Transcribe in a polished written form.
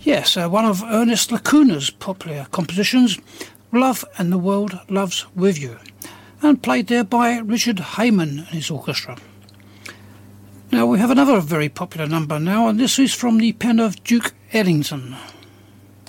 Yes, one of Ernest Lacuna's popular compositions, Love and the World Loves With You, and played there by Richard Heyman and his orchestra. Now we have another very popular number now, and this is from the pen of Duke Ellington.